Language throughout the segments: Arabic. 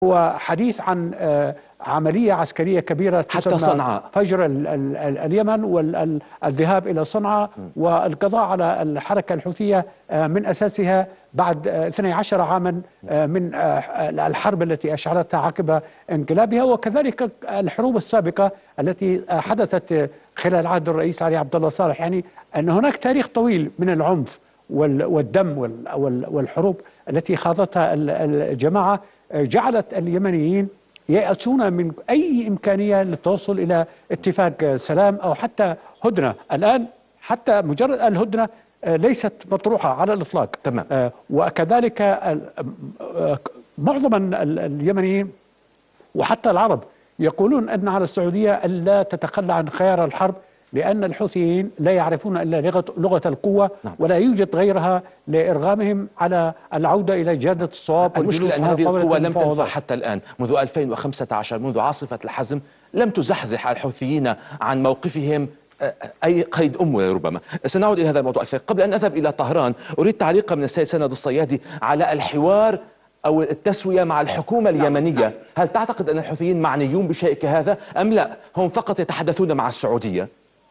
هو حديث عن عملية عسكرية كبيرة حتى صنعاء، فجر اليمن والذهاب إلى صنعاء والقضاء على الحركة الحوثية من أساسها بعد 12 عاما من الحرب التي أشعلتها عقب انقلابها، وكذلك الحروب السابقة التي حدثت خلال عهد الرئيس علي عبد الله صالح. يعني أن هناك تاريخ طويل من العنف والدم والحروب التي خاضتها الجماعة جعلت اليمنيين يأسون من أي إمكانية للتوصل إلى اتفاق سلام أو حتى هدنة. الآن حتى مجرد الهدنة ليست مطروحة على الإطلاق. تمام. وكذلك معظم اليمنيين وحتى العرب يقولون أن على السعودية ألا تتخلى عن خيار الحرب، لأن الحوثيين لا يعرفون إلا لغة القوة. نعم. ولا يوجد غيرها لإرغامهم على العودة إلى جادة الصواب. المشكلة أن هذه القوة لم تنفع حتى الآن. منذ 2015 منذ عاصفة الحزم لم تزحزح الحوثيين عن موقفهم أي قيد أموي. ربما سنعود إلى هذا الموضوع أكثر. قبل أن أذهب إلى طهران أريد تعليقا من السيد سند الصيادي على الحوار أو التسوية مع الحكومة اليمنية. هل تعتقد أن الحوثيين معنيون بشيء كهذا أم لا هم فقط يتحدثون مع السعودية؟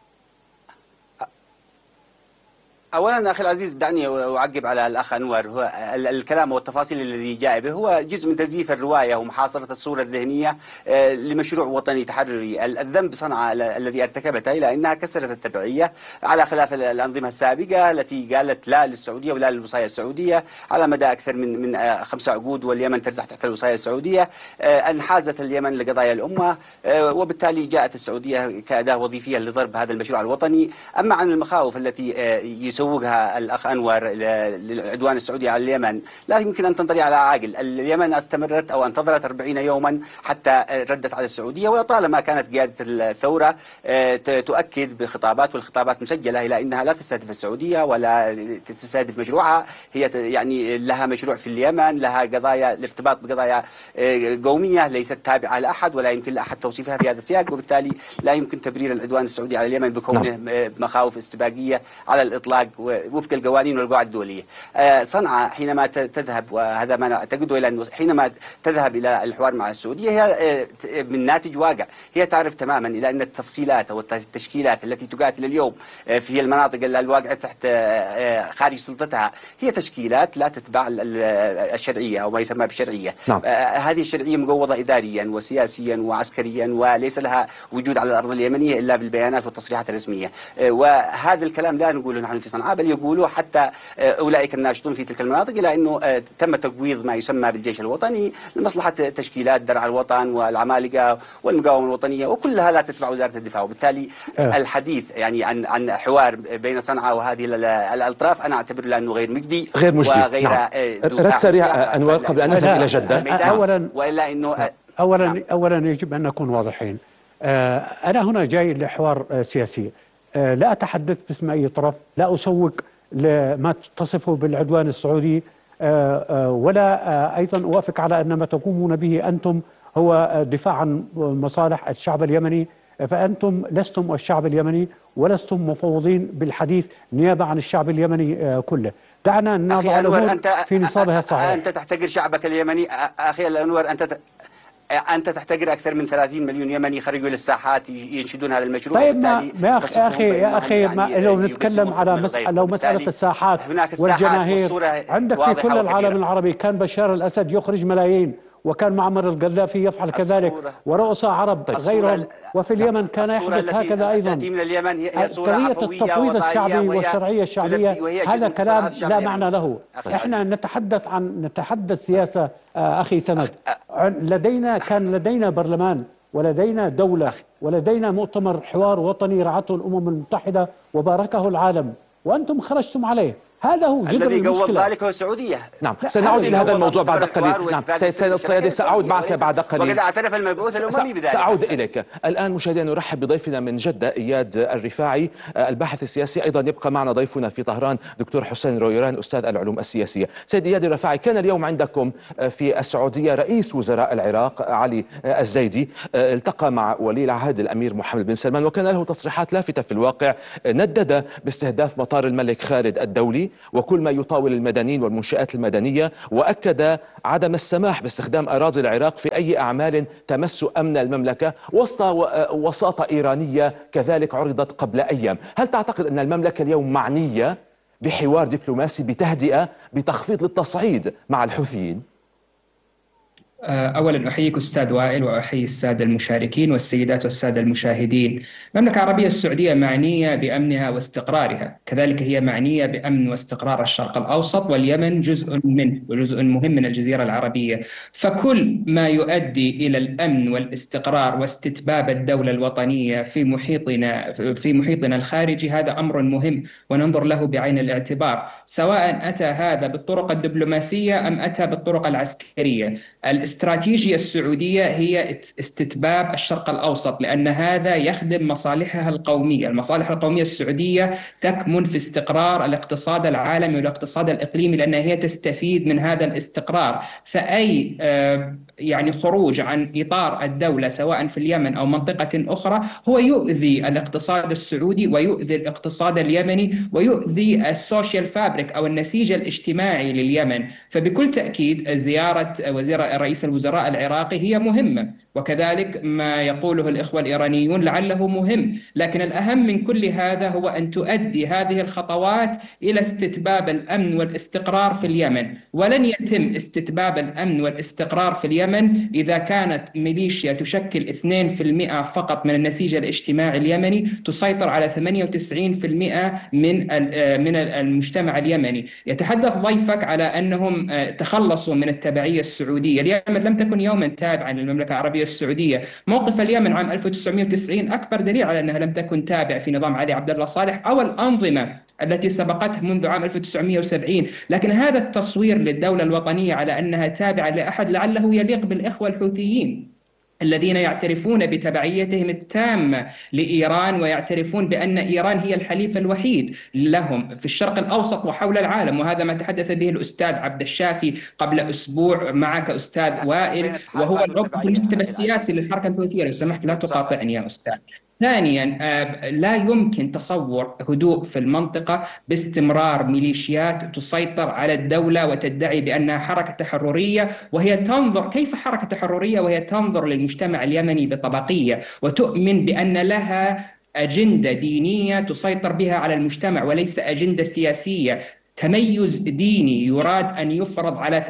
اولا اخي العزيز دعني اعقب على الاخ انور. هو الكلام والتفاصيل الذي جاء به هو جزء من تزييف الروايه ومحاصره الصوره الذهنيه لمشروع وطني تحرري. الذنب صنعاء الذي ارتكبته الى انها كسرت التبعيه على خلاف الانظمه السابقه التي قالت لا للسعوديه ولا للوصايه السعوديه على مدى اكثر من 5 عقود، واليمن ترزح تحت الوصايه السعوديه. انحازت اليمن لقضايا الامه، وبالتالي جاءت السعوديه كاداه وظيفيه لضرب هذا المشروع الوطني. اما عن المخاوف التي يسوقها الأخ أنور للعدوان السعودي على اليمن، لا يمكن أن تنطلي على عاقل. اليمن استمرت أو انتظرت 40 يوما حتى ردت على السعودية، ولطالما كانت قيادة الثورة تؤكد بخطابات، والخطابات مسجلة، إلى أنها لا تستهدف السعودية ولا تستهدف مشروعها. هي يعني لها مشروع في اليمن، لها قضايا الارتباط بقضايا قومية ليست تابعة لأحد ولا يمكن لأحد توصيفها في هذا السياق، وبالتالي لا يمكن تبرير العدوان السعودي على اليمن بكونه مخاوف استباقية على الإطلاق وفق القوانين والقواعد الدولية. صنعاء حينما تذهب، وهذا ما نعتقده، إلى أنه حينما تذهب إلى الحوار مع السعودية هي من ناتج واقع. هي تعرف تماما إلى أن التفصيلات والتشكيلات التي تقاتل اليوم في المناطق الواقعة تحت خارج سلطتها هي تشكيلات لا تتبع الشرعية أو ما يسمى بالشرعية. نعم. هذه الشرعية مقوضة إداريا وسياسيا وعسكريا، وليس لها وجود على الأرض اليمنية إلا بالبيانات والتصريحات الرسمية. وهذا الكلام لا نقوله نحن في صنعاء، بل يقولوا حتى أولئك الناشطون في تلك المناطق، إلى أنه تم تقويض ما يسمى بالجيش الوطني لمصلحة تشكيلات درع الوطن والعمالقة والمقاومة الوطنية، وكلها لا تتبع وزارة الدفاع. وبالتالي الحديث يعني عن حوار بين صنعاء وهذه الأطراف أنا أعتبر لأنه غير مجدي وغير نعم. رد سريع أنور قبل أن نذهب إلى جدة. وإلا أنه أولا يجب أن نكون واضحين. أنا هنا جاي لحوار سياسي، لا أتحدث باسم أي طرف، لا أسوق لما تصفه بالعدوان السعودي، ولا أيضا أوافق على أن ما تقومون به أنتم هو دفاع عن مصالح الشعب اليمني. فأنتم لستم الشعب اليمني ولستم مفوضين بالحديث نيابة عن الشعب اليمني كله. دعنا نضع الأمور في نصابها الصحيح. أنت تحتقر شعبك اليمني أخي الأنور. أنت تحتقر أكثر من 30 مليون يمني خرجوا للساحات ينشدون هذا المشروع. طيب يا أخي لو نتكلم على مسألة الساحات والجماهير، عندك في كل العالم العربي كان بشار الأسد يخرج ملايين، وكان معمر القذافي يفعل كذلك، ورؤساء عرب غيرهم، وفي اليمن كان يحدث هكذا أيضا. قضية التفويض الشعبي والشرعية الشعبية هذا كلام لا معنى له. احنا نتحدث سياسة أخي سند. كان لدينا برلمان ولدينا دولة ولدينا مؤتمر حوار وطني رعته الأمم المتحدة وباركه العالم، وأنتم خرجتم عليه. هذا هو جذر الذي المشكلة. قوض ذلك هو السعودية. نعم، سنعود إلى هذا الموضوع بعد قليل. نعم سيد الصيادي سأعود معك بعد قليل، وقد اعترف المبعوث الأممي بذلك. سأعود إليك الآن. مشاهدينا نرحب بضيفنا من جدة إياد الرفاعي الباحث السياسي. أيضا يبقى معنا ضيفنا في طهران دكتور حسين رويران أستاذ العلوم السياسية. سيد إياد الرفاعي، كان اليوم عندكم في السعودية رئيس وزراء العراق علي الزيدي، التقى مع ولي العهد الأمير محمد بن سلمان، وكان له تصريحات لافتة في الواقع، ندد باستهداف مطار الملك خالد الدولي وكل ما يطاول المدنيين والمنشآت المدنية، وأكد عدم السماح باستخدام أراضي العراق في أي أعمال تمس أمن المملكة وسط وساطة إيرانية كذلك عرضت قبل أيام. هل تعتقد أن المملكة اليوم معنية بحوار دبلوماسي بتهدئة بتخفيض للتصعيد مع الحوثيين؟ أولا أحييك أستاذ وائل، وأحيي السادة المشاركين والسيدات والسادة المشاهدين. المملكة العربية السعودية معنية بأمنها واستقرارها، كذلك هي معنية بأمن واستقرار الشرق الأوسط، واليمن جزء منه وجزء مهم من الجزيرة العربية. فكل ما يؤدي إلى الأمن والاستقرار واستتباب الدولة الوطنية في محيطنا الخارجي هذا أمر مهم وننظر له بعين الاعتبار، سواء أتى هذا بالطرق الدبلوماسية أم أتى بالطرق العسكرية. الاستراتيجية السعودية هي استتباب الشرق الأوسط، لأن هذا يخدم مصالحها القومية. المصالح القومية السعودية تكمن في استقرار الاقتصاد العالمي والاقتصاد الإقليمي، لأنها هي تستفيد من هذا الاستقرار. فأي خروج عن إطار الدولة سواء في اليمن أو منطقة أخرى هو يؤذي الاقتصاد السعودي ويؤذي الاقتصاد اليمني ويؤذي السوشيال فابريك أو النسيج الاجتماعي لليمن. فبكل تأكيد زيارة رئيس الوزراء العراقي هي مهمة، وكذلك ما يقوله الإخوة الإيرانيون لعله مهم، لكن الأهم من كل هذا هو أن تؤدي هذه الخطوات إلى استتباب الأمن والاستقرار في اليمن. ولن يتم استتباب الأمن والاستقرار في اليمن إذا كانت ميليشيا تشكل 2% فقط من النسيج الاجتماعي اليمني تسيطر على 98% من المجتمع اليمني. يتحدث ضيفك على أنهم تخلصوا من التبعية السعودية. اليمن لم تكن يوما تابعا للمملكة العربية السعودية. موقف اليمن عام 1990 أكبر دليل على أنها لم تكن تابعة في نظام علي عبد الله صالح أو الأنظمة التي سبقته منذ عام 1970. لكن هذا التصوير للدولة الوطنية على أنها تابعة لأحد لعله يليق بالإخوة الحوثيين الذين يعترفون بتبعيتهم التامة لإيران، ويعترفون بأن إيران هي الحليف الوحيد لهم في الشرق الأوسط وحول العالم. وهذا ما تحدث به الأستاذ عبد الشافي قبل أسبوع معك أستاذ وائل، وهو العضو في المكتب السياسي للحركة الحوثية. لو سمحت لا تقاطعني يا أستاذ. ثانيا، لا يمكن تصور هدوء في المنطقة باستمرار ميليشيات تسيطر على الدولة وتدعي بأنها حركة تحررية، وهي تنظر كيف حركة تحررية وهي تنظر للمجتمع اليمني بطبقية وتؤمن بأن لها أجندة دينية تسيطر بها على المجتمع وليس أجندة سياسية. تميز ديني يراد أن يفرض على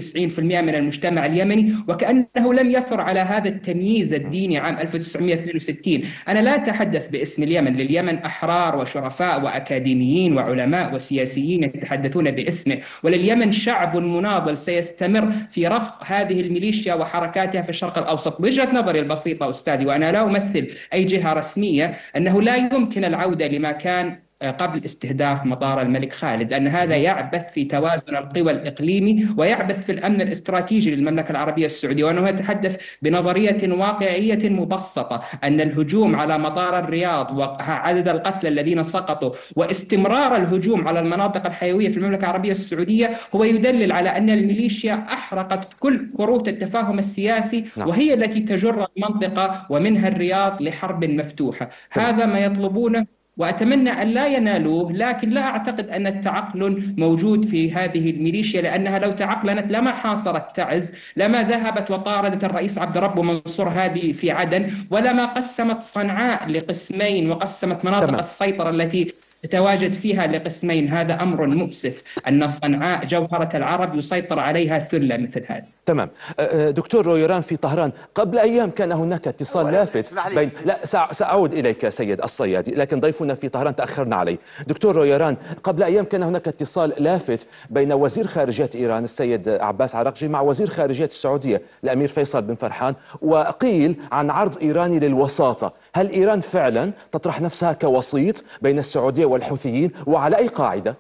98% من المجتمع اليمني، وكأنه لم يثر على هذا التمييز الديني عام 1962. أنا لا أتحدث باسم اليمن، لليمن أحرار وشرفاء وأكاديميين وعلماء وسياسيين يتحدثون باسمه، ولليمن شعب مناضل سيستمر في رفض هذه الميليشيا وحركاتها في الشرق الأوسط. وجهة نظري البسيطة أستاذي، وأنا لا أمثل أي جهة رسمية، أنه لا يمكن العودة لما كان قبل استهداف مطار الملك خالد، أن هذا يعبث في توازن القوى الإقليمي ويعبث في الأمن الاستراتيجي للمملكة العربية السعودية. وأنه يتحدث بنظرية واقعية مبسطة أن الهجوم على مطار الرياض وعدد القتلى الذين سقطوا واستمرار الهجوم على المناطق الحيوية في المملكة العربية السعودية هو يدلل على أن الميليشيا أحرقت كل كروت التفاهم السياسي، وهي التي تجر المنطقة ومنها الرياض لحرب مفتوحة. هذا ما يطلبونه، وأتمنى أن لا ينالوه، لكن لا أعتقد أن التعقل موجود في هذه الميليشيا، لأنها لو تعقلنت لما حاصرت تعز، لما ذهبت وطاردت الرئيس عبد الرب ومنصور هادي في عدن، ولما قسمت صنعاء لقسمين وقسمت مناطق السيطرة التي تتواجد فيها لقسمين. هذا أمر مؤسف أن صنعاء جوهرة العرب يسيطر عليها ثلة مثل هذا. تمام. دكتور رويران، في طهران قبل أيام كان هناك اتصال لافت بين سأعود إليك سيد الصيادي، لكن ضيفنا في طهران تأخرنا عليه. دكتور رويران، قبل أيام كان هناك اتصال لافت بين وزير خارجية إيران السيد عباس عراقجي مع وزير خارجية السعودية الأمير فيصل بن فرحان، وقيل عن عرض إيراني للوساطة. هل إيران فعلا تطرح نفسها كوسيط بين السعودية والحوثيين، وعلى أي قاعدة؟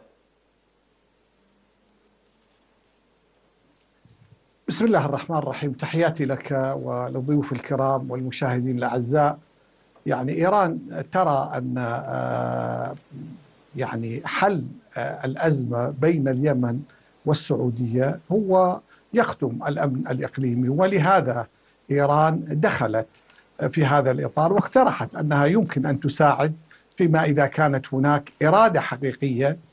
بسم الله الرحمن الرحيم. تحياتي لك وللضيوف الكرام والمشاهدين الأعزاء. إيران ترى أن حل الأزمة بين اليمن والسعودية هو يخدم الأمن الإقليمي، ولهذا إيران دخلت في هذا الإطار واقترحت أنها يمكن أن تساعد فيما إذا كانت هناك إرادة حقيقية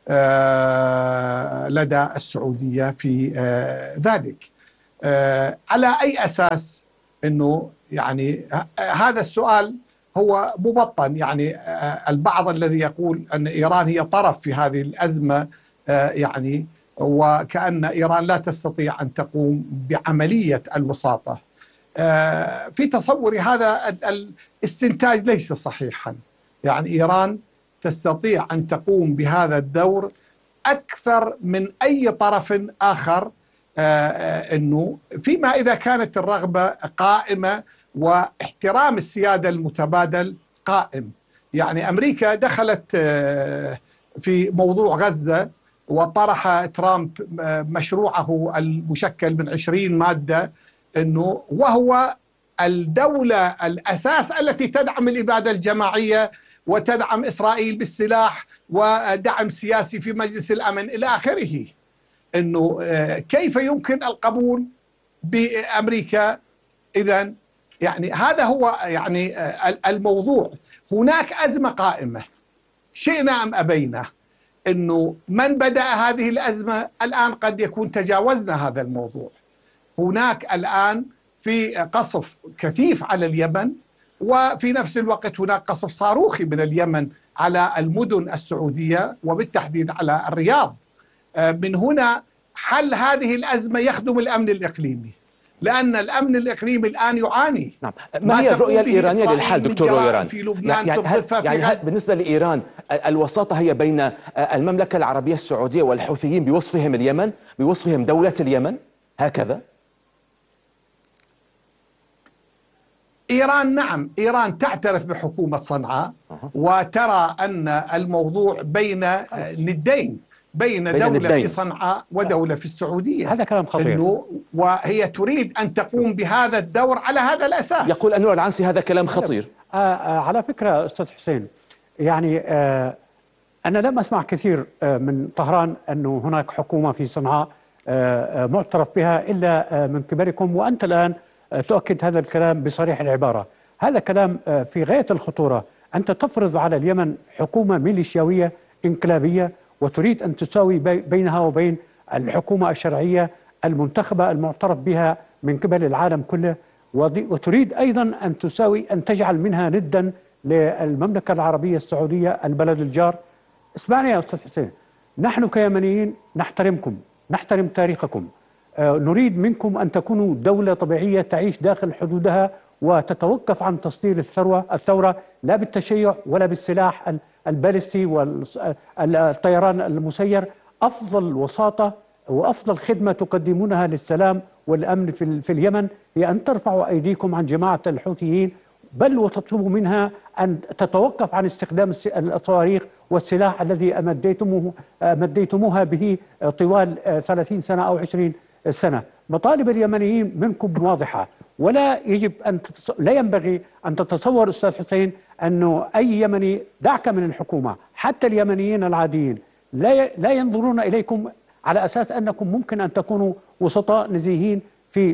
لدى السعودية في ذلك. على أي أساس أنه يعني هذا السؤال هو مبطن؟ يعني البعض الذي يقول أن إيران هي طرف في هذه الأزمة، يعني وكأن إيران لا تستطيع أن تقوم بعملية الوساطة. في تصوري هذا الاستنتاج ليس صحيحا. يعني إيران تستطيع أن تقوم بهذا الدور أكثر من أي طرف آخر، أنه فيما إذا كانت الرغبة قائمة واحترام السيادة المتبادل قائم. يعني أمريكا دخلت في موضوع غزة وطرح ترامب مشروعه المشكل من 20 مادة، أنه وهو الدولة الأساس التي تدعم الإبادة الجماعية وتدعم إسرائيل بالسلاح ودعم سياسي في مجلس الأمن إلى آخره. أنه كيف يمكن القبول بأمريكا؟ إذن يعني هذا هو يعني الموضوع. هناك أزمة قائمة شئنا أم أبينا. أنه من بدأ هذه الأزمة الآن قد يكون تجاوزنا هذا الموضوع. هناك الآن في قصف كثيف على اليمن، وفي نفس الوقت هناك قصف صاروخي من اليمن على المدن السعودية وبالتحديد على الرياض. من هنا حل هذه الأزمة يخدم الأمن الإقليمي، لأن الأمن الإقليمي الآن يعاني. نعم. ما هي الرؤية الإيرانية للحل دكتور رويران؟ في لبنان يعني بالنسبة لإيران الوساطة هي بين المملكة العربية السعودية والحوثيين بوصفهم اليمن، بوصفهم دولة اليمن هكذا؟ إيران نعم، إيران تعترف بحكومة صنعاء وترى أن الموضوع بين ندين، بين دولة في صنعاء ودولة في السعودية. هذا كلام خطير. وهي تريد أن تقوم بهذا الدور على هذا الأساس. يقول أنور العنسي هذا كلام خطير. على فكرة أستاذ حسين، يعني أنا لم أسمع كثير من طهران أنه هناك حكومة في صنعاء معترف بها إلا من قبلكم، وأنت الآن تؤكد هذا الكلام بصريح العبارة. هذا كلام في غاية الخطورة. أنت تفرض على اليمن حكومة ميليشياوية انقلابية، وتريد أن تساوي بينها وبين الحكومة الشرعية المنتخبة المعترف بها من قبل العالم كله، وتريد أيضا أن تساوي، أن تجعل منها ندا للمملكة العربية السعودية البلد الجار. اسمعني يا أستاذ حسين، نحن كيمنيين نحترمكم، نحترم تاريخكم، نريد منكم أن تكونوا دولة طبيعية تعيش داخل حدودها وتتوقف عن تصدير الثورة لا بالتشيع ولا بالسلاح البالستي والطيران المسير. أفضل وساطة وأفضل خدمة تقدمونها للسلام والأمن في اليمن هي أن ترفعوا أيديكم عن جماعة الحوثيين، بل وتطلبوا منها أن تتوقف عن استخدام الصواريخ والسلاح الذي مديتموها به طوال 30 سنة أو 20 سنة. مطالب اليمنيين منكم واضحة، ولا يجب لا ينبغي أن تتصور أستاذ حسين أنه أي يمني، دعك من الحكومة، حتى اليمنيين العاديين لا ينظرون إليكم على أساس أنكم ممكن أن تكونوا وسطاء نزيهين في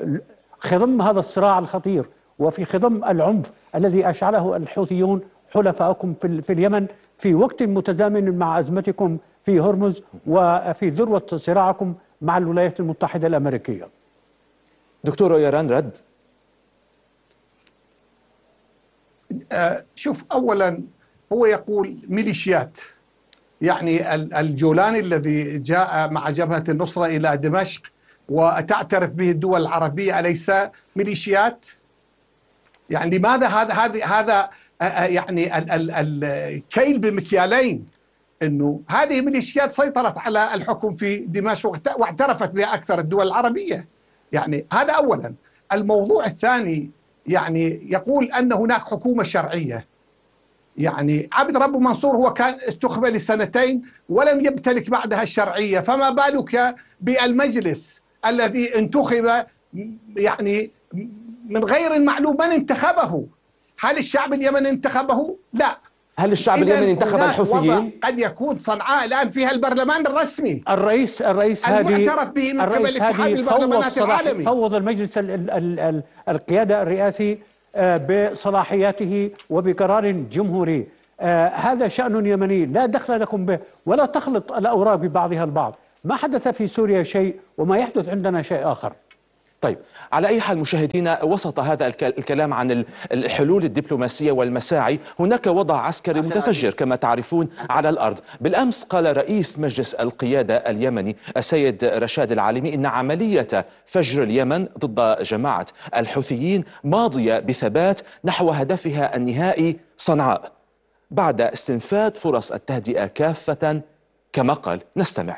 خضم هذا الصراع الخطير وفي خضم العنف الذي أشعله الحوثيون حلفاءكم في اليمن في وقت متزامن مع أزمتكم في هرمز وفي ذروة صراعكم مع الولايات المتحدة الأمريكية. دكتور رويران رد. شوف، أولا هو يقول ميليشيات، يعني الجولاني الذي جاء مع جبهة النصرة إلى دمشق وتعترف به الدول العربية أليس ميليشيات؟ يعني لماذا هذا يعني الكيل بمكيالين؟ أنه هذه ميليشيات سيطرت على الحكم في دمشق واعترفت بها أكثر الدول العربية. يعني هذا أولا. الموضوع الثاني، يعني يقول أن هناك حكومة شرعية. يعني عبد رب منصور هو كان استخبى لسنتين ولم يمتلك بعدها الشرعية، فما بالك بالمجلس الذي انتخب يعني من غير المعلوم من انتخبه؟ هل الشعب اليمني انتخبه؟ لا. هل الشعب اليمني انتخب الحوثيين؟ قد يكون صنعاء الآن فيها البرلمان الرسمي، الرئيس المعترف به من قبل اتحاد البرلمانات العالمي، فوض المجلس القيادة الرئاسي بصلاحياته وبقرار جمهوري. هذا شأن يمني لا دخل لكم به، ولا تخلط الأوراق ببعضها البعض. ما حدث في سوريا شيء وما يحدث عندنا شيء آخر. طيب، على أي حال مشاهدينا، وسط هذا الكلام عن الحلول الدبلوماسية والمساعي، هناك وضع عسكري متفجر كما تعرفون على الأرض. بالأمس قال رئيس مجلس القيادة اليمني السيد رشاد العالمي إن عملية فجر اليمن ضد جماعة الحوثيين ماضية بثبات نحو هدفها النهائي صنعاء بعد استنفاد فرص التهدئة كافة كما قال. نستمع.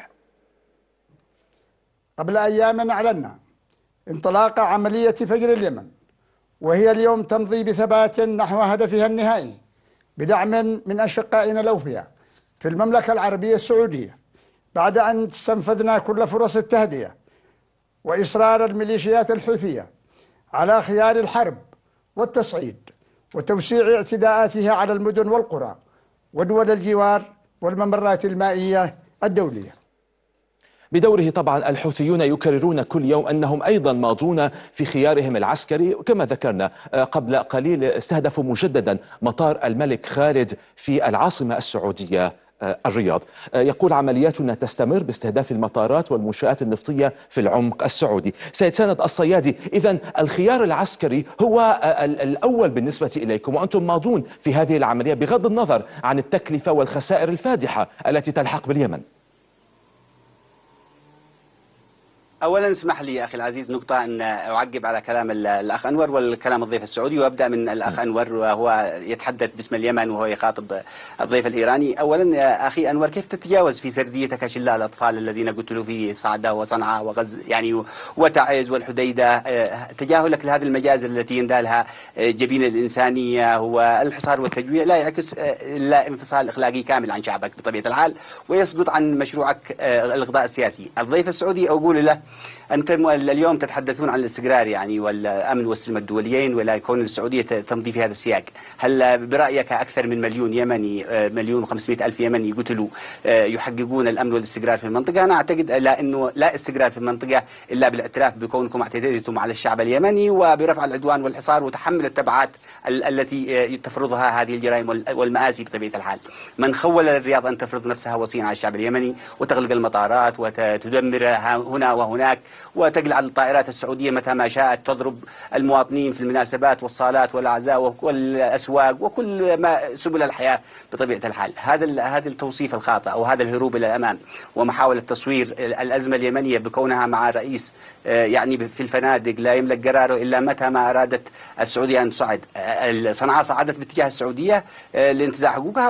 قبل أيام أعلنا انطلاق عملية فجر اليمن، وهي اليوم تمضي بثبات نحو هدفها النهائي بدعم من أشقائنا الأوفياء في المملكة العربية السعودية، بعد أن استنفذنا كل فرص التهدئة وإصرار الميليشيات الحوثية على خيار الحرب والتصعيد وتوسيع اعتداءاتها على المدن والقرى ودول الجوار والممرات المائية الدولية. بدوره طبعا الحوثيون يكررون كل يوم أنهم أيضا ماضون في خيارهم العسكري، وكما ذكرنا قبل قليل استهدفوا مجددا مطار الملك خالد في العاصمة السعودية الرياض. يقول عملياتنا تستمر باستهداف المطارات والمنشآت النفطية في العمق السعودي. سيد سند الصيادي، إذن الخيار العسكري هو الأول بالنسبة إليكم، وأنتم ماضون في هذه العملية بغض النظر عن التكلفة والخسائر الفادحة التي تلحق باليمن. اولا اسمح لي اخي العزيز نقطه ان اعقب على كلام الاخ انور والكلام الضيف السعودي، وابدا من الاخ انور وهو يتحدث باسم اليمن وهو يخاطب الضيف الايراني. اولا يا اخي انور، كيف تتجاوز في سرديتك شلال الاطفال الذين قتلوا في صعده وصنعاء وغزه يعني وتعز والحديده، تجاهلك لهذه المجازر التي يندالها جبين الانسانيه والحصار والتجويع لا يعكس الا انفصال اخلاقي كامل عن شعبك بطبيعه الحال، ويسقط عن مشروعك الاغضاء السياسي. الضيف السعودي اقول له أنتم اليوم تتحدثون عن الاستقرار يعني والأمن والسلم الدوليين، ولا يكون السعودية تمضي في هذا السياق. هل برأيك أكثر من مليون يمني، 1,500,000 يمني قتلوا يحققون الأمن والاستقرار في المنطقة؟ أنا أعتقد أنه لا استقرار في المنطقة إلا بالاعتراف بكونكم اعتديتم على الشعب اليمني وبرفع العدوان والحصار وتحمل التبعات التي تفرضها هذه الجرائم والمآسي بطبيعة الحال. من خول الرياض أن تفرض نفسها وصيا على الشعب اليمني وتغلق المطارات وتدمر هنا وهناك وتقلع الطائرات السعودية متى ما شاءت، تضرب المواطنين في المناسبات والصالات والأعزاء والأسواق وكل ما سبل الحياة بطبيعة الحال. هذا التوصيف الخاطئ أو هذا الهروب إلى الأمام ومحاولة تصوير الأزمة اليمنية بكونها مع رئيس يعني في الفنادق لا يملك قراره إلا متى ما أرادت السعودية أن تصعد. صنعاء صعدت باتجاه السعودية لانتزاع حقوقها،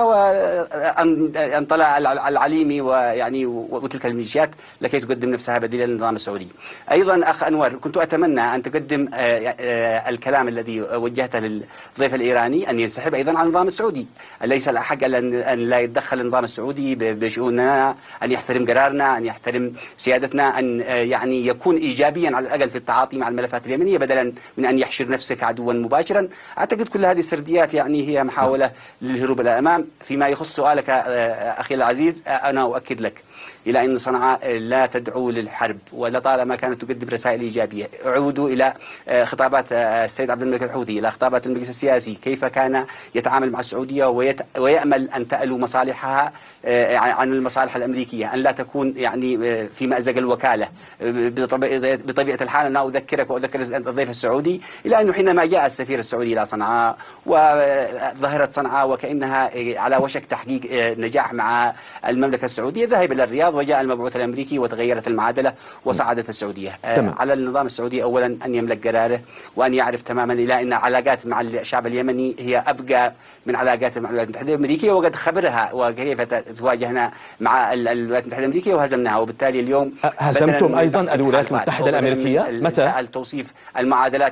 وأن طلع العليمي ويعني وتلك الميليشيات لكي تقدم نفسها بديلا للنظام السعودي. أيضا أخ أنور، كنت أتمنى أن تقدم الكلام الذي وجهته للضيف الإيراني أن ينسحب أيضا عن النظام السعودي. ليس الحق أن لا يتدخل النظام السعودي بشؤوننا، أن يحترم قرارنا، أن يحترم سيادتنا، أن يعني يكون إيجابيا على الأقل في التعاطي مع الملفات اليمنية بدلا من أن يحشر نفسك عدوا مباشرا. أعتقد كل هذه السرديات يعني هي محاولة للهروب إلى الأمام. فيما يخص سؤالك أخي العزيز، أنا أؤكد لك إلى أن صنعاء لا تدعو للحرب ولطالما كانت تقدم رسائل إيجابية. عودوا إلى خطابات السيد عبد الملك الحوثي، إلى خطابات المجلس السياسي، كيف كان يتعامل مع السعودية ويأمل أن تألو مصالحها عن المصالح الأمريكية، أن لا تكون يعني في مأزق الوكالة. بطبيعة الحال أنا أذكرك وأذكر الضيف السعودي إلى أنه حينما جاء السفير السعودي إلى صنعاء وظهرت صنعاء وكأنها على وشك تحقيق نجاح مع المملكة السعودية، ذهب إلى الرياض وجاء المبعوث الأمريكي وتغيرت المعادلة وصعدت السعودية. على النظام السعودي أولا أن يملك قراره وأن يعرف تماما إلى أن علاقات مع الشعب اليمني هي أبقى من علاقات مع الولايات المتحدة الأمريكية، وقد خبرها وكيف تواجهنا مع الولايات المتحدة الأمريكية وهزمناها. وبالتالي اليوم هزمتم أيضا الولايات المتحدة الأمريكية متى؟ توصيف المعادلات.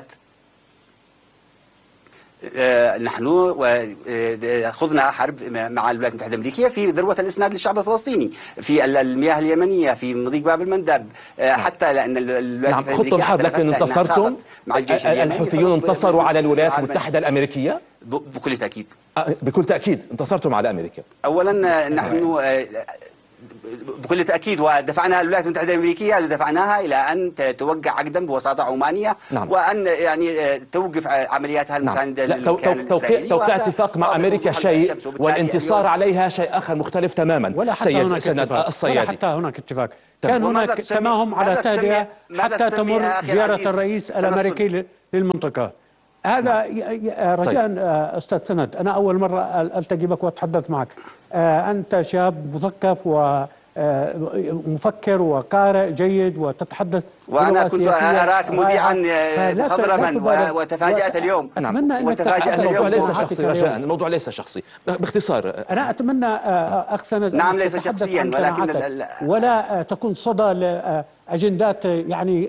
نحن خضنا حرب مع الولايات المتحدة الأمريكية في ذروة الإسناد للشعب الفلسطيني في المياه اليمنية في مضيق باب المندب، حتى لأن الولايات المتحدة خضتم حرب لكن انتصرتم. الحوثيون انتصروا على الولايات المتحدة الأمريكية بكل تأكيد. بكل تأكيد انتصرتم على أمريكا. أولا نحن بكل تأكيد، ودفعناها الولايات المتحدة الأمريكية، ودفعناها إلى أن توقع عقدا بوساطة عمانية، نعم. وأن يعني توقف عملياتها المساندة للكيان الإسرائيلي. توقيع اتفاق مع أمريكا شيء والانتصار عليها شيء آخر مختلف تماما. ولا حتى سيد هناك سند اتفاق. الصيادي، ولا حتى هناك اتفاق. كان هناك تماهم على تهدئة حتى تمر زيارة الرئيس الأمريكي للمنطقة. هذا رجاء أستاذ سند، أنا أول مرة ألتقي بك وأتحدث معك. أنت شاب مثقف ومفكر وقارئ جيد وتتحدث، وأنا كنت أراك مذيعا مخضرما وتفاجأت اليوم. أتمنى أنك الموضوع ليس شخصي رجاء، الموضوع ليس شخصي، باختصار. أنا أتمنى أخ سند نعم ليس شخصيا، ولكن ولا تكون صدى لأجندات يعني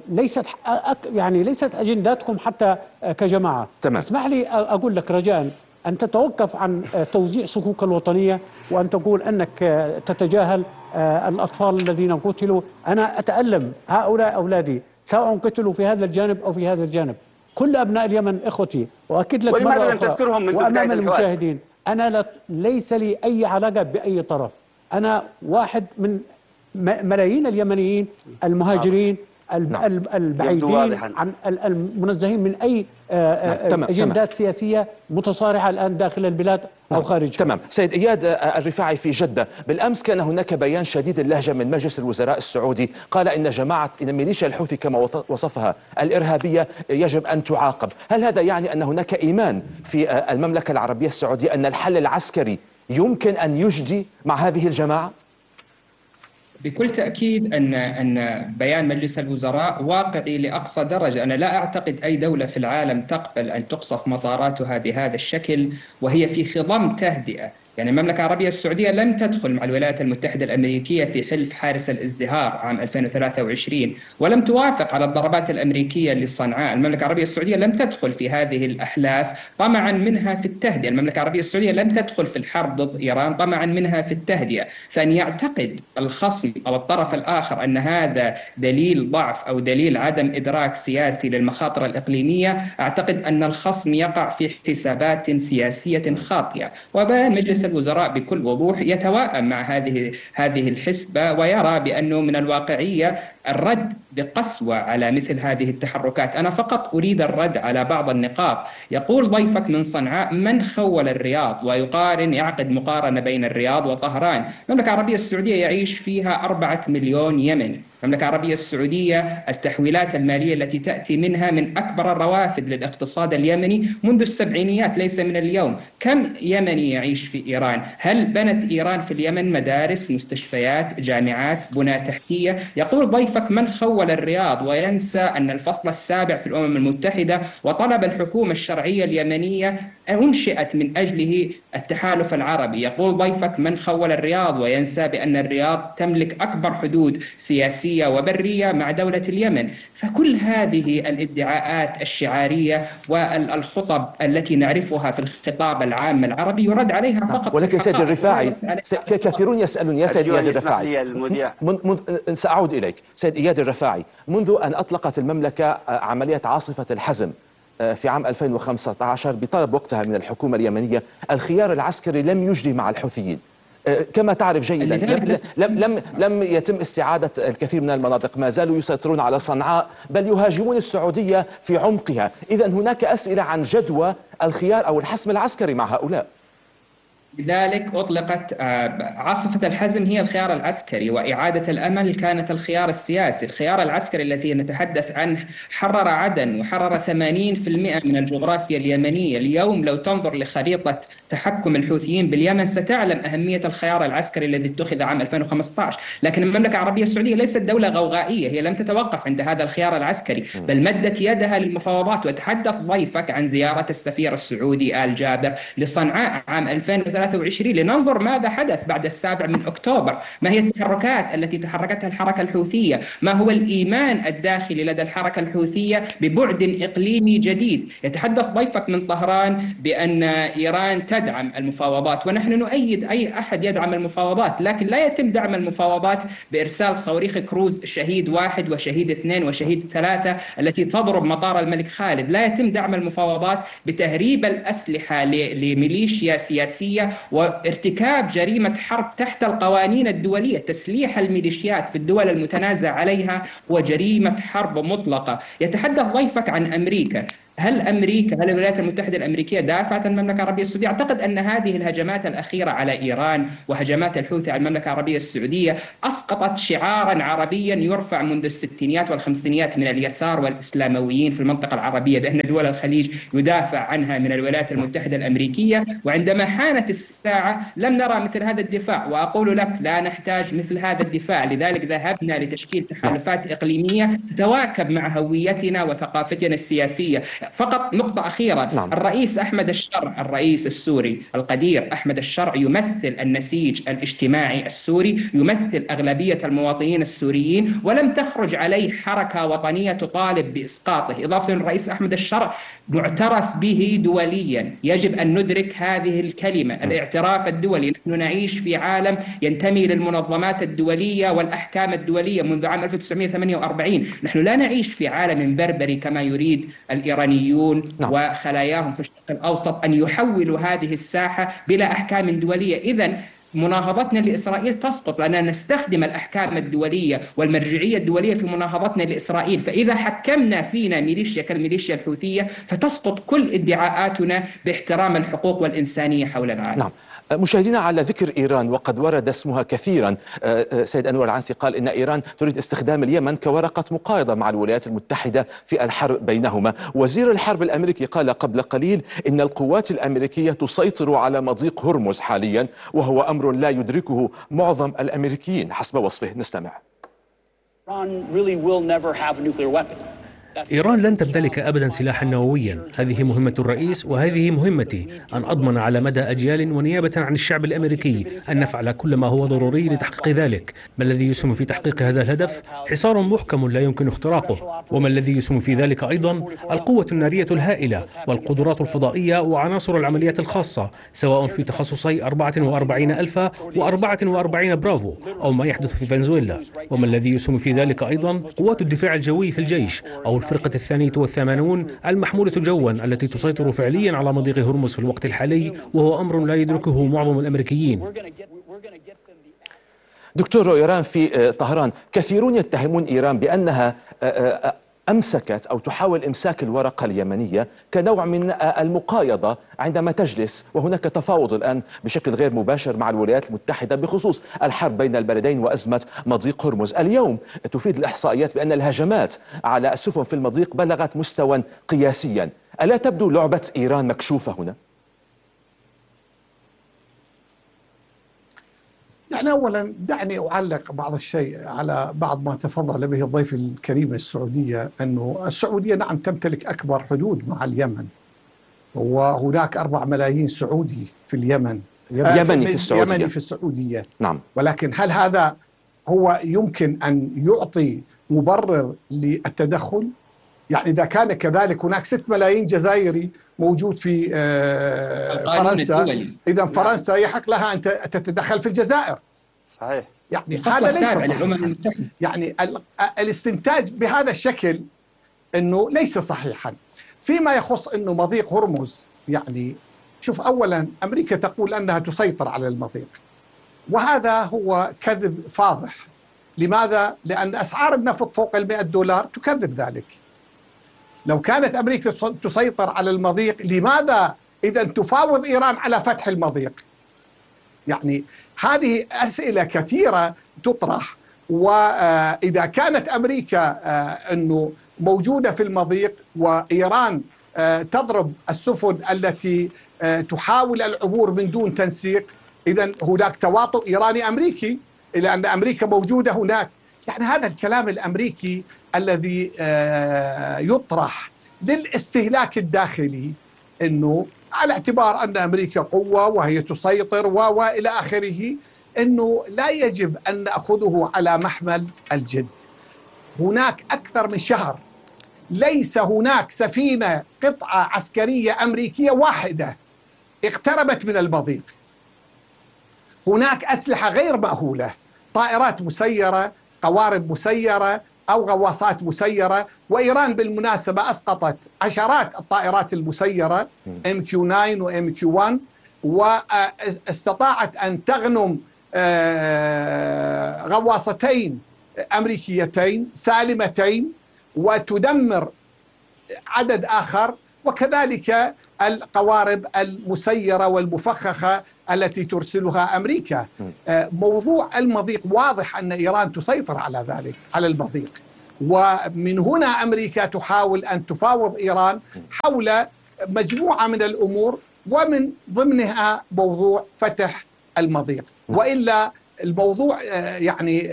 ليست أجنداتكم حتى كجماعة. تمام. اسمح لي أقول لك رجاء أن تتوقف عن توزيع صكوك الوطنية، وأن تقول أنك تتجاهل الأطفال الذين قتلوا. أنا أتألم، هؤلاء أولادي سواء قتلوا في هذا الجانب أو في هذا الجانب. كل أبناء اليمن إخوتي، وأكيد لك ولماذا مرة لم تذكرهم من وأمام بداية الحوار؟ المشاهدين، أنا ليس لي أي علاقة بأي طرف. أنا واحد من ملايين اليمنيين المهاجرين البعيدين عن المنزهين من أي أجندات سياسية متصارعة الآن داخل البلاد أو خارجها. تمام. سيد إياد الرفاعي في جدة، بالأمس كان هناك بيان شديد اللهجة من مجلس الوزراء السعودي، قال إن ميليشيا الحوثي كما وصفها الإرهابية يجب أن تعاقب. هل هذا يعني أن هناك إيمان في المملكة العربية السعودية أن الحل العسكري يمكن أن يجدي مع هذه الجماعة؟ بكل تأكيد أن بيان مجلس الوزراء واقعي لأقصى درجة. أنا لا أعتقد أي دولة في العالم تقبل أن تقصف مطاراتها بهذا الشكل وهي في خضم تهدئة. يعني المملكة العربية السعودية لم تدخل مع الولايات المتحدة الأمريكية في حلف حارس الازدهار عام 2023، ولم توافق على الضربات الأمريكية لصنعاء. المملكة العربية السعودية لم تدخل في هذه الأحلاف طمعا منها في التهدئة. المملكة العربية السعودية لم تدخل في الحرب ضد إيران طمعا منها في التهدئة. فأن يعتقد الخصم أو الطرف الآخر أن هذا دليل ضعف أو دليل عدم إدراك سياسي للمخاطر الإقليمية، أعتقد أن الخصم يقع في حسابات سياسية خاطئة. وبيان مجلس الوزراء بكل وضوح يتوائم مع هذه الحسبة، ويرى بأنه من الواقعية الرد بقسوة على مثل هذه التحركات. أنا فقط أريد الرد على بعض النقاط. يقول ضيفك من صنعاء من خول الرياض، يعقد مقارنة بين الرياض وطهران. المملكة العربية السعودية يعيش فيها 4 مليون يمني. المملكة العربية السعودية التحويلات المالية التي تأتي منها من أكبر الروافد للاقتصاد اليمني منذ السبعينيات، ليس من اليوم. كم يمني يعيش في إيران؟ هل بنت إيران في اليمن مدارس، مستشفيات، جامعات، بنى تحتية؟ يقول ضيفك من خول الرياض وينسى أن الفصل 7 في الأمم المتحدة وطلب الحكومة الشرعية اليمنية أنشئت من أجله التحالف العربي. يقول ضيفك من خول الرياض وينسى بأن الرياض تملك أكبر حدود سياسية وبرية مع دولة اليمن. فكل هذه الادعاءات الشعارية والخطب التي نعرفها في الخطاب العام العربي يرد عليها فقط. ولكن سيد الرفاعي، كثيرون يسألون يا سيد إياد الرفاعي، سأعود إليك. سيد إياد الرفاعي، منذ أن أطلقت المملكة عملية عاصفة الحزم في عام 2015 بطلب وقتها من الحكومة اليمنية، الخيار العسكري لم يجدي مع الحوثيين. كما تعرف جيدا لم يتم استعادة الكثير من المناطق، ما زالوا يسيطرون على صنعاء، بل يهاجمون السعودية في عمقها. إذن هناك أسئلة عن جدوى الخيار أو الحسم العسكري مع هؤلاء. لذلك أطلقت عاصفة الحزم هي الخيار العسكري، وإعادة الأمل كانت الخيار السياسي. الخيار العسكري الذي نتحدث عنه حرر عدن وحرر 80% من الجغرافيا اليمنية. اليوم لو تنظر لخريطة تحكم الحوثيين باليمن ستعلم أهمية الخيار العسكري الذي اتخذ عام 2015. لكن المملكة العربية السعودية ليست دولة غوغائية، هي لم تتوقف عند هذا الخيار العسكري، بل مدت يدها للمفاوضات. وتحدث ضيفك عن زيارة السفير السعودي آل جابر لصنعاء عام 2023 لننظر ماذا حدث بعد 7 أكتوبر، ما هي التحركات التي تحركتها الحركة الحوثية، ما هو الإيمان الداخلي لدى الحركة الحوثية ببعد إقليمي جديد. يتحدث ضيفك من طهران بأن إيران تدعم المفاوضات، ونحن نؤيد أي أحد يدعم المفاوضات، لكن لا يتم دعم المفاوضات بإرسال صواريخ كروز شهيد 1 وشهيد 2 وشهيد 3 التي تضرب مطار الملك خالد. لا يتم دعم المفاوضات بتهريب الأسلحة لميليشيا سياسية وارتكاب جريمة حرب تحت القوانين الدولية. تسليح الميليشيات في الدول المتنازع عليها هو جريمة حرب مطلقة. يتحدث ضيفك عن أمريكا. هل الولايات المتحدة الأمريكية دافعت عن المملكة العربية السعودية؟ أعتقد أن هذه الهجمات الأخيرة على إيران وهجمات الحوثي على المملكة العربية السعودية أسقطت شعارا عربيا يرفع منذ الستينيات والخمسينيات من اليسار والإسلامويين في المنطقة العربية بأن دول الخليج يدافع عنها من الولايات المتحدة الأمريكية. وعندما حانت الساعة لم نرى مثل هذا الدفاع، وأقول لك لا نحتاج مثل هذا الدفاع. لذلك ذهبنا لتشكيل تحالفات إقليمية تتواكب مع هويتنا وثقافتنا السياسية. فقط نقطة أخيرة. الرئيس السوري القدير أحمد الشرع يمثل النسيج الاجتماعي السوري، يمثل أغلبية المواطنين السوريين، ولم تخرج عليه حركة وطنية تطالب بإسقاطه. إضافة الرئيس أحمد الشرع معترف به دوليا، يجب أن ندرك هذه الكلمة، الاعتراف الدولي. نحن نعيش في عالم ينتمي للمنظمات الدولية والأحكام الدولية منذ عام 1948. نحن لا نعيش في عالم بربري كما يريد الإيرانيون وخلاياهم في الشرق الأوسط أن يحولوا هذه الساحة بلا أحكام دولية. إذن مناهضتنا لإسرائيل تسقط لأننا نستخدم الأحكام الدولية والمرجعية الدولية في مناهضتنا لإسرائيل. فإذا حكمنا فينا ميليشيا كالميليشيا الحوثية فتسقط كل ادعاءاتنا باحترام الحقوق والإنسانية حول العالم. نعم. مشاهدينا، على ذكر إيران وقد ورد اسمها كثيرا، سيد أنور العنسي قال إن إيران تريد استخدام اليمن كورقة مقايضة مع الولايات المتحدة في الحرب بينهما. وزير الحرب الأمريكي قال قبل قليل إن القوات الأمريكية تسيطر على مضيق هرمز حاليا، وهو أمر لا يدركه معظم الأمريكيين حسب وصفه. نستمع. إيران لن تمتلك أبدا سلاحا نوويا. هذه مهمة الرئيس وهذه مهمتي، أن أضمن على مدى أجيال ونيابة عن الشعب الأمريكي أن نفعل كل ما هو ضروري لتحقيق ذلك. ما الذي يسهم في تحقيق هذا الهدف؟ حصار محكم لا يمكن اختراقه. وما الذي يسهم في ذلك أيضا؟ القوة النارية الهائلة والقدرات الفضائية وعناصر العمليات الخاصة، سواء في تخصصي 44 ألفا و44 برافو أو ما يحدث في فنزويلا. وما الذي يسهم في ذلك أيضا؟ قوات الدفاع الجوي في الجيش أو الفرقة 82 المحمولة جوا التي تسيطر فعليا على مضيق هرمز في الوقت الحالي، وهو أمر لا يدركه معظم الأمريكيين. دكتور إيران في طهران، كثيرون يتهمون إيران بأنها أمسكت أو تحاول إمساك الورقة اليمنية كنوع من المقايضة عندما تجلس، وهناك تفاوض الآن بشكل غير مباشر مع الولايات المتحدة بخصوص الحرب بين البلدين وأزمة مضيق هرمز. اليوم تفيد الإحصائيات بأن الهجمات على السفن في المضيق بلغت مستوى قياسيا. ألا تبدو لعبة إيران مكشوفة هنا؟ يعني أولا دعني أعلق بعض الشيء على بعض ما تفضل به الضيف الكريم السعودية، أنه السعودية نعم تمتلك أكبر حدود مع اليمن، وهناك 4 ملايين سعودي في اليمن، يمني في السعودية. نعم. ولكن هل هذا هو يمكن أن يعطي مبرر للتدخل؟ يعني إذا كان كذلك هناك 6 ملايين جزائري موجود في فرنسا، إذا فرنسا يحق لها أن تتدخل في الجزائر. صحيح. يعني هذا ليس صحيحا. يعني الاستنتاج بهذا الشكل أنه ليس صحيحا. فيما يخص أنه مضيق هرمز، يعني شوف، أولا أمريكا تقول أنها تسيطر على المضيق، وهذا هو كذب فاضح. لماذا؟ لأن أسعار النفط فوق $100 تكذب ذلك. لو كانت أمريكا تسيطر على المضيق، لماذا إذا تفاوض إيران على فتح المضيق؟ يعني هذه أسئلة كثيرة تطرح. وإذا كانت أمريكا أنه موجودة في المضيق وإيران تضرب السفن التي تحاول العبور من دون تنسيق، إذن هناك تواطؤ إيراني أمريكي، لأن أمريكا موجودة هناك. يعني هذا الكلام الأمريكي الذي يطرح للاستهلاك الداخلي، أنه على اعتبار أن أمريكا قوة وهي تسيطر وإلى آخره، أنه لا يجب أن نأخذه على محمل الجد. هناك أكثر من شهر ليس هناك سفينة قطعة عسكرية أمريكية واحدة اقتربت من المضيق. هناك أسلحة غير مأهولة، طائرات مسيرة، قوارب مسيرة أو غواصات مسيرة. وإيران بالمناسبة أسقطت عشرات الطائرات المسيرة MQ-9 و MQ-1 واستطاعت أن تغنم غواصتين أمريكيتين سالمتين وتدمر عدد آخر، وكذلك القوارب المسيرة والمفخخة التي ترسلها أمريكا. موضوع المضيق واضح أن إيران تسيطر على ذلك، على المضيق، ومن هنا أمريكا تحاول أن تفاوض إيران حول مجموعة من الأمور، ومن ضمنها موضوع فتح المضيق. وإلا الموضوع يعني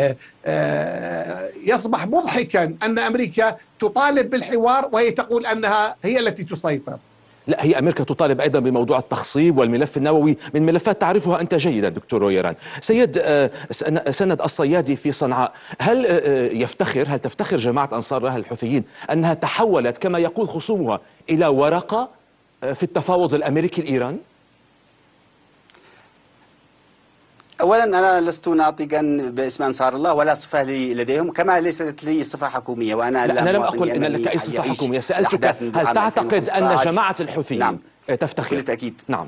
يصبح مضحكا أن أمريكا تطالب بالحوار وهي تقول أنها هي التي تسيطر. لا، هي أمريكا تطالب أيضا بموضوع التخصيب والملف النووي من ملفات تعرفها أنت جيدا دكتور رويران. سيد سند الصيادي في صنعاء، هل تفتخر جماعة أنصار الله الحوثيين أنها تحولت كما يقول خصومها إلى ورقة في التفاوض الأمريكي الإيراني؟ أولا أنا لست ناطقا باسم أنصار الله ولا صفة لي لديهم، كما ليست لي صفة حكومية. وأنا لا، أنا لم أقل إن لك أي صفة حكومية، سألتك هل تعتقد أن جماعة الحوثيين نعم تفتخر؟ بكل تأكيد. نعم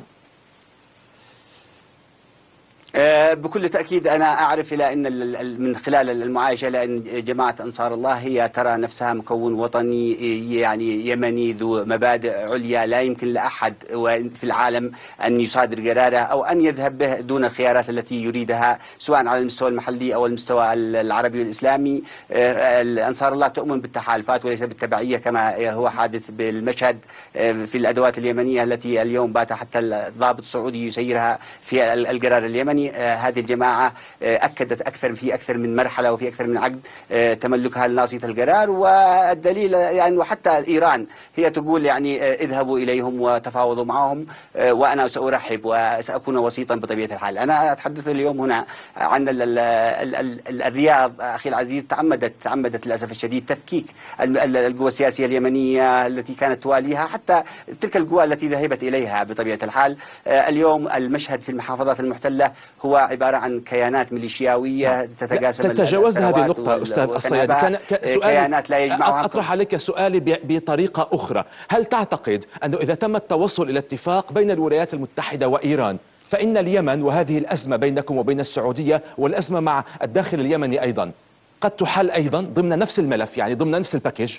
بكل تأكيد أنا أعرف إلى أن من خلال المعايشة لأن جماعة أنصار الله هي ترى نفسها مكون وطني يعني يمني ذو مبادئ عليا لا يمكن لأحد في العالم أن يصادر قراره أو أن يذهب به دون الخيارات التي يريدها سواء على المستوى المحلي أو المستوى العربي والإسلامي. أنصار الله تؤمن بالتحالفات وليس بالتبعية كما هو حادث بالمشهد في الأدوات اليمنية التي اليوم بات حتى الضابط السعودي يسيرها في القرار اليمني. هذه الجماعة أكدت في أكثر من مرحلة وفي أكثر من عقد تملكها لناصية القرار، والدليل يعني وحتى إيران هي تقول يعني اذهبوا إليهم وتفاوضوا معهم وأنا سأرحب وسأكون وسيطا بطبيعة الحال. أنا أتحدث اليوم هنا عن الرياض أخي العزيز تعمدت للأسف الشديد تفكيك القوى السياسية اليمنية التي كانت تواليها، حتى تلك القوى التي ذهبت إليها بطبيعة الحال. اليوم المشهد في المحافظات المحتلة هو عبارة عن كيانات ميليشياوية تتقاسم. تجاوزنا هذه النقطة أستاذ الصيادي. كان كيانات لا يجمعها. أطرح عليك سؤالي بطريقة أخرى، هل تعتقد أنه إذا تم التوصل إلى اتفاق بين الولايات المتحدة وإيران فإن اليمن وهذه الأزمة بينكم وبين السعودية والأزمة مع الداخل اليمني أيضا قد تحل أيضا ضمن نفس الملف، يعني ضمن نفس الباكيج؟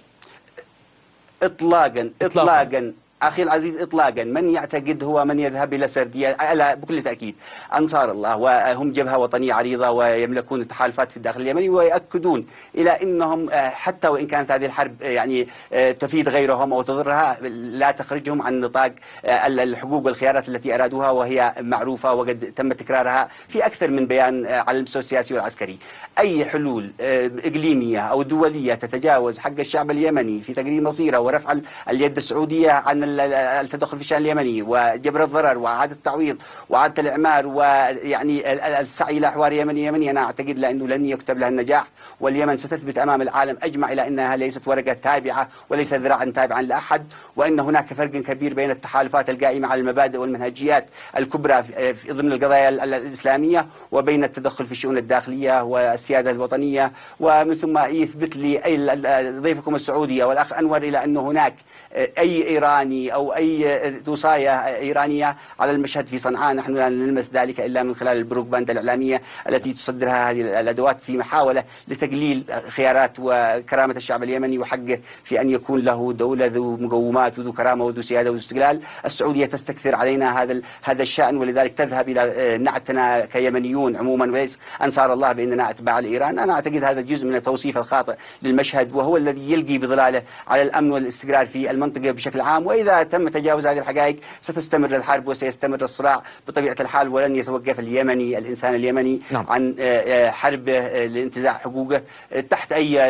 إطلاقا أخي العزيز إطلاقا. من يعتقد هو من يذهب إلى سردية بكل تأكيد. أنصار الله وهم جبهة وطنية عريضة ويملكون التحالفات في الداخل اليمني ويؤكدون إلى أنهم حتى وإن كانت هذه الحرب يعني تفيد غيرهم أو تضرها لا تخرجهم عن نطاق الحقوق والخيارات التي أرادوها، وهي معروفة وقد تم تكرارها في أكثر من بيان على المستوى السياسي والعسكري. أي حلول إقليمية أو دولية تتجاوز حق الشعب اليمني في تقرير مصيره ورفع اليد السعودية عن التدخل في الشأن اليمني وجبر الضرر وإعادة التعويض وإعادة الإعمار ويعني السعي إلى حوار يمني، أنا أعتقد لأنه لن يكتب لها النجاح، واليمن ستثبت أمام العالم أجمع إلى أنها ليست ورقة تابعة وليس ذراعا تابعا لأحد، وأن هناك فرق كبير بين التحالفات القائمة على المبادئ والمنهجيات الكبرى في ضمن القضايا الإسلامية وبين التدخل في الشؤون الداخلية والسيادة الوطنية. ومن ثم يثبت لي ضيفكم السعودي والأخ أنور إلى أنه هناك أي إيراني أو أي توصاية إيرانية على المشهد في صنعاء. نحن لا نلمس ذلك إلا من خلال البروباغندا الإعلامية التي تصدرها هذه الأدوات في محاولة لتقليل خيارات وكرامة الشعب اليمني وحقه في أن يكون له دولة ذو مقومات وذو كرامة وذو سيادة وذو استقلال. السعودية تستكثر علينا هذا الشأن، ولذلك تذهب إلى نعتنا كيمنيون عموما وليس أنصار الله بأننا أتباع لإيران. أنا أعتقد هذا جزء من التوصيف الخاطئ للمشهد، وهو الذي يلقي بظلاله على الأمن والاستقرار في المنطقة بشكل عام. وإذا تم تجاوز هذه الحقائق ستستمر الحرب وسيستمر الصراع بطبيعة الحال، ولن يتوقف الإنسان اليمني نعم. عن حربه لانتزاع حقوقه تحت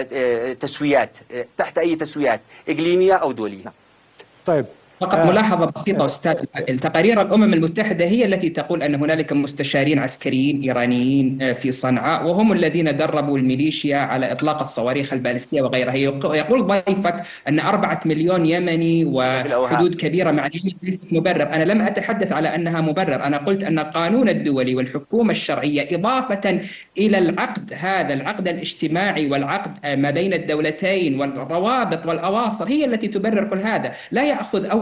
أي تسويات إقليمية أو دولية. طيب فقط ملاحظة بسيطة أستاذ، تقارير الأمم المتحدة هي التي تقول أن هنالك مستشارين عسكريين إيرانيين في صنعاء وهم الذين دربوا الميليشيا على إطلاق الصواريخ البالستية وغيرها. يقول ضيفك أن 4 مليون يمني وحدود كبيرة مع اليمن ليست مبرر. أنا لم أتحدث على أنها مبرر، أنا قلت أن القانون الدولي والحكومة الشرعية إضافة إلى العقد هذا العقد الاجتماعي والعقد ما بين الدولتين والروابط والأواصر هي التي تبرر كل هذا. لا يأخذ أول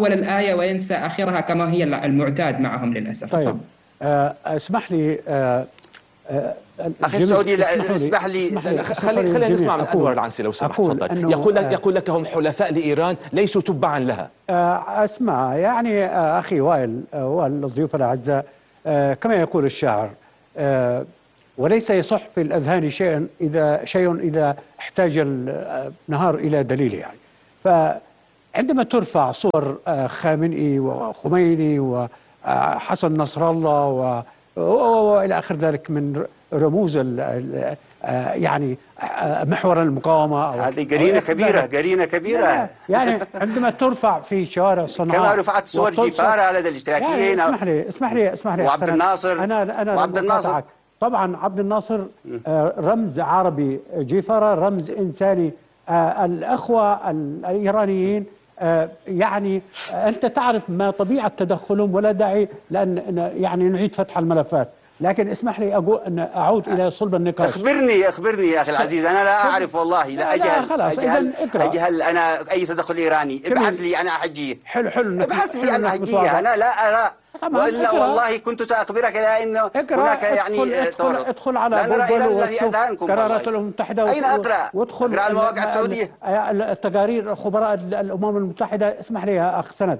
أول الآية وينسى آخرها كما هي المعتاد معهم للأسف. طيب اسمح لي أخي السعودي اسمح لي خلينا نسمع من أنور العنسي لو سمحت. تفضل. يقول لك هم حلفاء لإيران ليسوا تبعا لها. اسمع يعني أخي وائل والضيوف الأعزاء، كما يقول الشاعر وليس يصح في الأذهان شيء إذا احتاج النهار إلى دليل. يعني فعندما ترفع صور خامنئي وخميني وحسن نصر الله وإلى آخر ذلك من رموز يعني محور المقاومة، هذه قرينة كبيرة يعني عندما ترفع في شوارع صنعاء كما رفعت صور جيفارة على الاشتراكيين. يعني اسمح لي وعبد الناصر. أنا طبعا عبد الناصر رمز عربي، جيفارة رمز إنساني. الأخوة الإيرانيين يعني أنت تعرف ما طبيعة تدخلهم، ولا داعي لأن يعني نعيد فتح الملفات، لكن اسمح لي أن أعود إلى صلب النقاش. أخبرني يا أخي العزيز، أنا لا أعرف والله، لا أجهل. خلاص أجهل أنا أي تدخل إيراني. ابعث لي أنا حجية. حلو ابعث لي أنا حجية، أنا لا أرى وإلا والله كنت سأخبرك إلى أنه هناك يعني ادخل على جوجل وشوف قرارات الأمم المتحدة. أين أقرأ؟ وادخل على المواقع السعودية، التقارير خبراء الأمم المتحدة. اسمح لي يا أخ سند،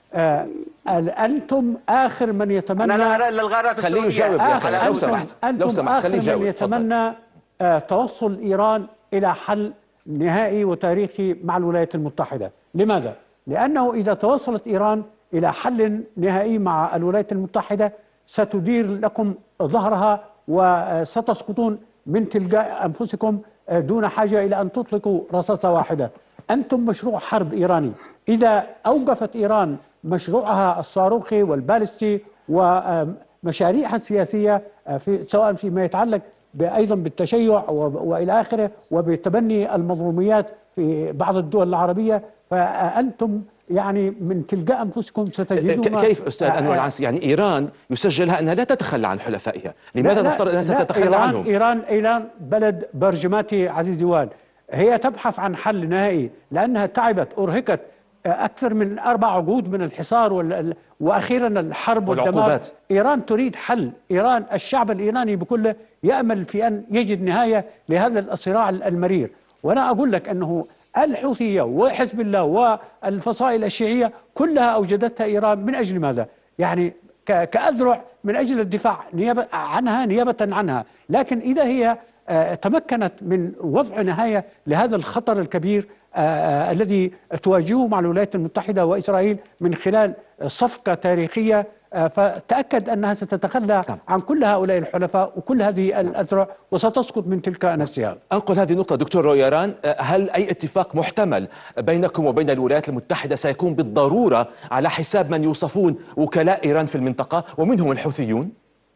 أنتم آخر من يتمنى. أنا لا أرى إلا الغارات السعودية. يجاوب يا أخي لو سمحت. أنتم آخر من يتمنى توصل إيران إلى حل نهائي وتاريخي مع الولايات المتحدة. لماذا؟ لأنه إذا توصلت إيران إلى حل نهائي مع الولايات المتحدة ستدير لكم ظهرها وستسقطون من تلقاء أنفسكم دون حاجة إلى أن تطلقوا رصاصة واحدة. أنتم مشروع حرب إيراني. إذا أوقفت إيران مشروعها الصاروخي والبالستي ومشاريعها السياسية سواء فيما يتعلق أيضا بالتشيع وإلى آخره وبتبني المظلوميات في بعض الدول العربية، فأنتم يعني من تلقاء أنفسكم ستجدون. كيف أستاذ أنور العنسي؟ يعني إيران يسجلها أنها لا تتخلى عن حلفائها، لماذا نفترض أنها ستتخلى عنهم؟ إيران بلد برجماتي عزيزي وائل، هي تبحث عن حل نهائي لأنها تعبت أرهقت أكثر من 4 عقود من الحصار وأخيرا الحرب والدمار. إيران تريد حل. إيران الشعب الإيراني بكله يأمل في أن يجد نهاية لهذا الصراع المرير. وأنا أقول لك أنه الحوثية وحزب الله والفصائل الشيعية كلها أوجدتها إيران من أجل ماذا؟ يعني كأذرع من أجل الدفاع نيابة عنها. لكن إذا هي تمكنت من وضع نهاية لهذا الخطر الكبير الذي تواجهه مع الولايات المتحدة وإسرائيل من خلال صفقة تاريخية، فتأكد أنها ستتخلى عن كل هؤلاء الحلفاء وكل هذه الأذرع وستسقط من تلقاء نفسها. أنقل هذه النقطة دكتور رويران، هل أي اتفاق محتمل بينكم وبين الولايات المتحدة سيكون بالضرورة على حساب من يوصفون وكلاء إيران في المنطقة ومنهم الحوثيون؟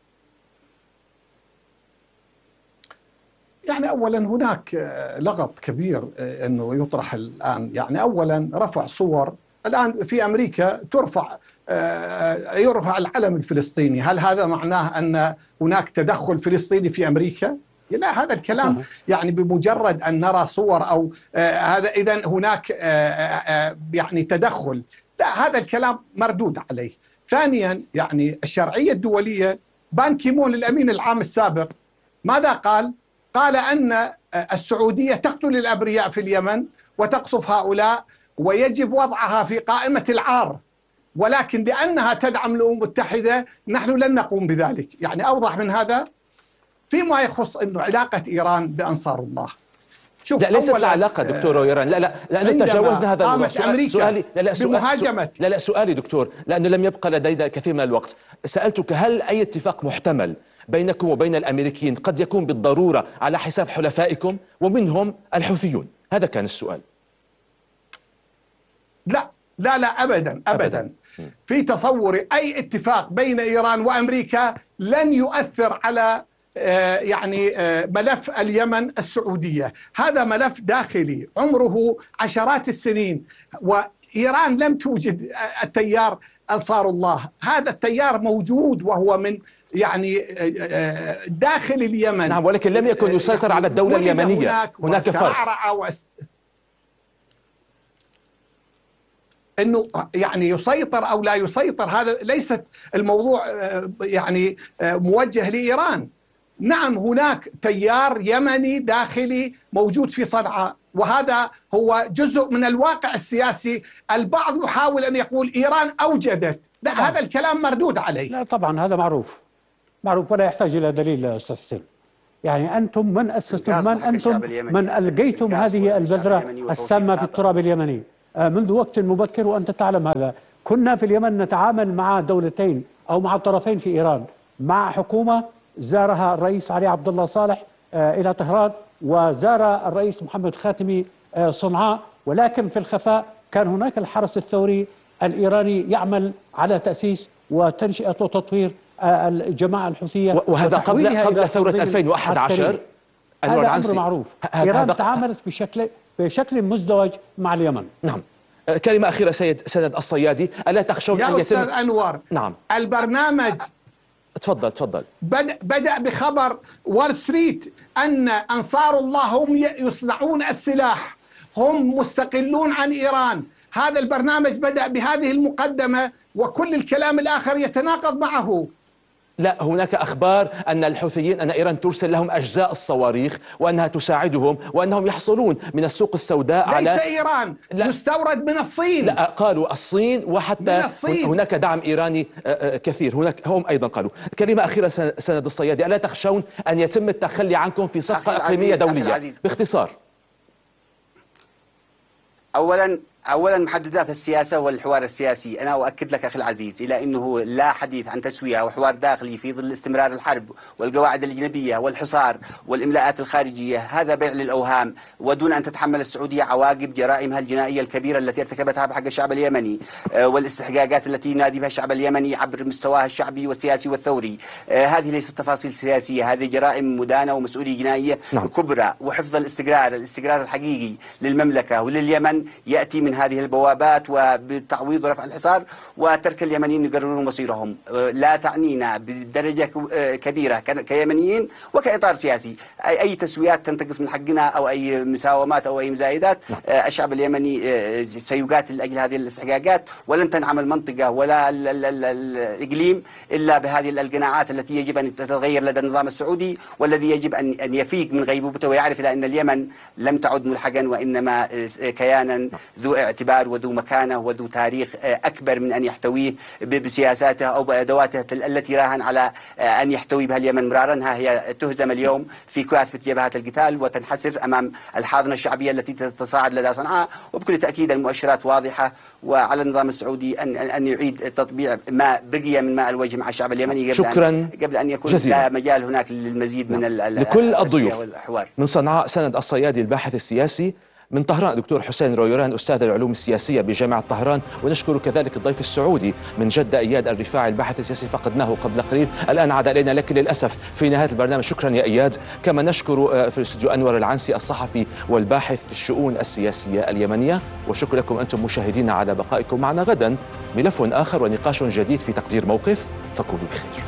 يعني أولا هناك لغط كبير أنه يطرح الآن. يعني أولا رفع صور الآن في أمريكا يرفع العلم الفلسطيني، هل هذا معناه أن هناك تدخل فلسطيني في أمريكا؟ لا، هذا الكلام يعني بمجرد أن نرى صور أو هذا إذن هناك يعني تدخل، لا، هذا الكلام مردود عليه. ثانيا يعني الشرعية الدولية، بان كيمون الأمين العام السابق ماذا قال؟ قال أن السعودية تقتل الأبرياء في اليمن وتقصف هؤلاء ويجب وضعها في قائمة العار، ولكن لأنها تدعم الأمم المتحدة نحن لن نقوم بذلك. يعني أوضح من هذا فيما يخص أنه علاقة إيران بأنصار الله. شوف، لا ليست العلاقة دكتور رويران، لا لأن تجاوزنا هذا الموضوع. سؤالي دكتور، لأنه لم يبقى لدينا كثير من الوقت. سألتك هل أي اتفاق محتمل بينكم وبين الأمريكيين قد يكون بالضرورة على حساب حلفائكم ومنهم الحوثيون؟ هذا كان السؤال. لا أبدا. في تصوري أي اتفاق بين إيران وأمريكا لن يؤثر على يعني ملف اليمن السعودية. هذا ملف داخلي عمره عشرات السنين، وإيران لم توجد التيار أنصار الله. هذا التيار موجود وهو من يعني داخل اليمن. نعم، ولكن لم يكن يسيطر على الدولة اليمنية. هناك فرق. انه يعني يسيطر او لا يسيطر، هذا ليست الموضوع يعني موجه لايران. نعم هناك تيار يمني داخلي موجود في صنعاء، وهذا هو جزء من الواقع السياسي. البعض يحاول ان يقول ايران اوجدت، لا هذا الكلام مردود عليه. لا طبعا هذا معروف ولا يحتاج الى دليل استاذ حسين. يعني انتم من اسستم، من القيتم هذه البذره السامه في التراب اليمني منذ وقت مبكر، وانت تعلم هذا. كنا في اليمن نتعامل مع دولتين او مع طرفين في ايران، مع حكومه زارها الرئيس علي عبد الله صالح الى طهران، وزار الرئيس محمد خاتمي صنعاء، ولكن في الخفاء كان هناك الحرس الثوري الإيراني يعمل على تأسيس وتنشئة وتطوير الجماعة الحوثية، وهذا قبل ثورة 2011. هذا أمر معروف. إيران تعاملت بشكل مزدوج مع اليمن. نعم. كلمة أخيرة سند الصيادي، ألا تخشون أن يتم؟ يا أستاذ أنور، نعم البرنامج تفضل. بدأ بخبر وول ستريت أن أنصار الله هم يصنعون السلاح، هم مستقلون عن إيران. هذا البرنامج بدأ بهذه المقدمة، وكل الكلام الآخر يتناقض معه. لا، هناك أخبار أن الحوثيين، أن إيران ترسل لهم أجزاء الصواريخ وأنها تساعدهم، وأنهم يحصلون من السوق السوداء على ليس إيران، يستورد من الصين. لا، قالوا الصين، وحتى هناك دعم إيراني كثير. هناك هم أيضا قالوا. كلمة أخيرة سند الصيادي، ألا تخشون أن يتم التخلي عنكم في صفقة إقليمية دولية؟ باختصار. أولا محددات السياسة والحوار السياسي، أنا أؤكد لك أخي العزيز إلى أنه لا حديث عن تسوية أو حوار داخلي في ظل استمرار الحرب والقواعد الأجنبية والحصار والإملاءات الخارجية. هذا بيع للأوهام، ودون أن تتحمل السعودية عواقب جرائمها الجنائية الكبيرة التي ارتكبتها بحق الشعب اليمني، والاستحقاقات التي ينادي بها الشعب اليمني عبر مستواه الشعبي والسياسي والثوري. هذه ليست تفاصيل سياسية، هذه جرائم مدانة ومسؤولية جنائية كبرى. وحفظ الاستقرار الحقيقي للمملكة ولليمن يأتي من هذه البوابات، وبالتعويض ورفع الحصار وترك اليمنيين يقررون مصيرهم. لا تعنينا بدرجة كبيرة كيمنيين وكإطار سياسي أي تسويات تنتقص من حقنا أو أي مساومات أو أي مزايدات. الشعب اليمني سيقاتل لأجل هذه الاستحقاقات، ولن تنعم المنطقة ولا الإقليم إلا بهذه القناعات التي يجب أن تتغير لدى النظام السعودي، والذي يجب أن يفيق من غيبوبته ويعرف أن اليمن لم تعد ملحقا، وإنما كيانا ذو اعتبار وذو مكانة وذو تاريخ أكبر من أن يحتويه بسياساته أو بأدواته التي راهن على أن يحتوي بها اليمن مرارا. ها هي تهزم اليوم في كافة جبهات القتال وتنحسر أمام الحاضنة الشعبية التي تتصاعد لدى صنعاء. وبكل تأكيد المؤشرات واضحة، وعلى النظام السعودي أن يعيد تطبيع ما بقي من ماء الوجه مع الشعب اليمني قبل أن يكون لا مجال هناك للمزيد من لكل الضيوف من صنعاء سند الصيادي الباحث السياسي، من طهران دكتور حسين رويران أستاذ العلوم السياسية بجامعة طهران، ونشكر كذلك الضيف السعودي من جدة إياد الرفاعي الباحث السياسي، فقدناه قبل قليل، الآن عاد إلينا لكن للأسف في نهاية البرنامج. شكرا يا إياد. كما نشكر في الاستوديو أنور العنسي الصحفي والباحث في الشؤون السياسية اليمنية، وشكرا لكم أنتم مشاهدين على بقائكم معنا. غدا ملف آخر ونقاش جديد في تقدير موقف، فكونوا بخير.